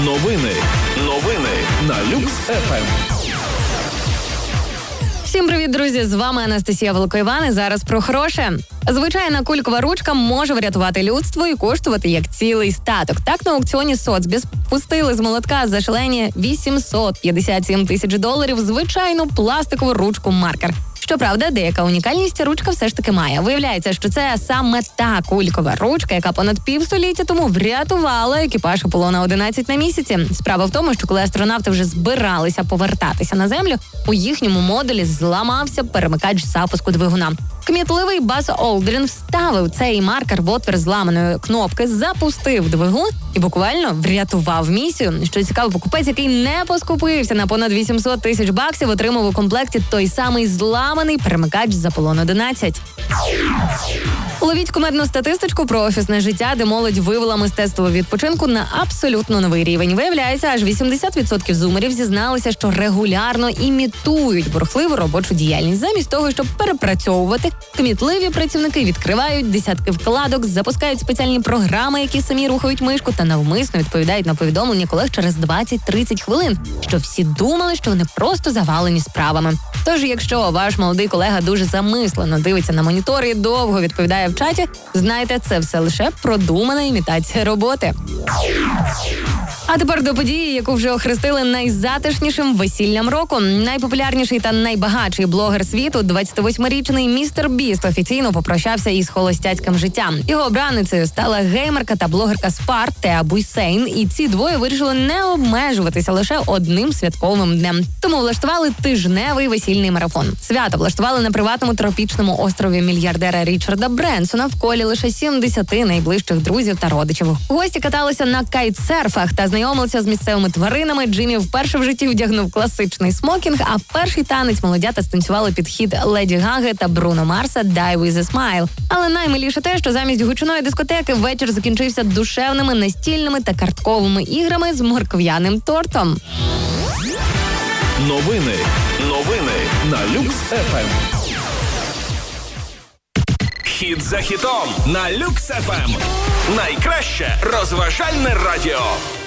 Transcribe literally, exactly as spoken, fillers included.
Новини. Новини на Люкс еф ем. Всім привіт, друзі! З вами Анастасія Волкоїван і зараз про хороше. Звичайна кулькова ручка може врятувати людство і коштувати як цілий статок. Так, на аукціоні Соцбіс пустили з молотка за шалені вісімсот п'ятдесят сім тисяч доларів звичайну пластикову ручку-маркер. Щоправда, деяка унікальність ручка все ж таки має. Виявляється, що це саме та кулькова ручка, яка понад півстоліття тому врятувала екіпаж Аполлона одинадцять на місяці. Справа в тому, що коли астронавти вже збиралися повертатися на Землю, у їхньому модулі зламався перемикач запуску двигуна. Кмітливий Баз Олдрін вставив цей маркер в отвір зламаної кнопки, запустив двигун і буквально врятував місію. Що цікаво, покупець, який не поскупився на понад вісімсот тисяч баксів, отримав у комплекті той самий зламаний перемикач з Аполлон одинадцять. Ловіть кумедну статистичку про офісне життя, де молодь вивела мистецтво відпочинку на абсолютно новий рівень. Виявляється, аж вісімдесят відсотків зумерів зізналися, що регулярно імітують бурхливу робочу діяльність. Замість того, щоб перепрацьовувати, кмітливі працівники відкривають десятки вкладок, запускають спеціальні програми, які самі рухають мишку, та навмисно відповідають на повідомлення колег через двадцять-тридцять хвилин, що всі думали, що вони просто завалені справами. Тож, якщо ваш молодий колега дуже замислено дивиться на монітор і довго відповідає в чаті, знайте, це все лише продумана імітація роботи. А тепер до події, яку вже охрестили найзатишнішим весіллям року. Найпопулярніший та найбагатший блогер світу, двадцятивосьмирічний містер Біст, офіційно попрощався із холостяцьким життям. Його обраницею стала геймерка та блогерка Спар Теа Буйсейн, і ці двоє вирішили не обмежуватися лише одним святковим днем. Тому влаштували тижневий весільний марафон. Свято влаштували на приватному тропічному острові мільярдера Річарда Бренсона в колі лише сімдесяти найближчих друзів та родичів. Гості каталися на кайтсерфах та знайомилися з місцевими тваринами. Джиммі вперше в житті вдягнув класичний смокінг, а перший танець молодята станцювали під хіт Леді Гаги та Бруно Марса «Die with a Smile». Але наймиліше те, що замість гучної дискотеки вечір закінчився душевними настільними та картковими іграми з моркв'яним тортом. Новини. Новини на Люкс еф ем. Хіт за хітом на Люкс еф ем. Найкраще розважальне радіо.